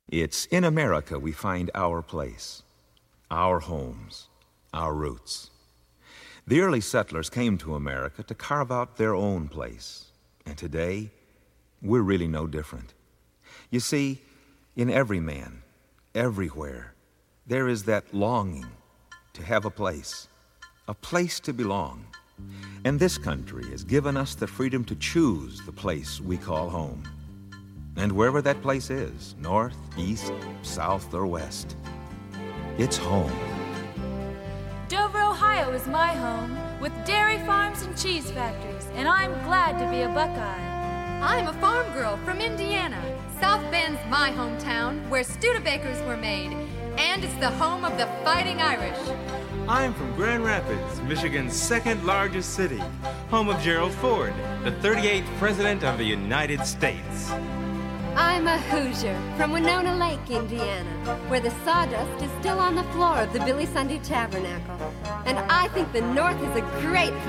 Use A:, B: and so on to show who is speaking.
A: It's in America we find our place, our homes, our roots. The early settlers came to America to carve out their own place, and today, we're really no different. You see, in every man, everywhere, there is that longing to have a place to belong. And this country has given us the freedom to choose the place we call home. And wherever that place is, north, east, south, or west, it's home.
B: Dover, Ohio is my home, with dairy farms and cheese factories, and I'm glad to be a Buckeye.
C: I'm a farm girl from Indiana. South Bend's my hometown, where Studebakers were made, and it's the home of the Fighting Irish.
D: I'm from Grand Rapids, Michigan's second largest city, home of Gerald Ford, the 38th President of the United States.
E: I'm a Hoosier from Winona Lake, Indiana, where the sawdust is still on the floor of the Billy Sunday Tabernacle. And I think the North is a great place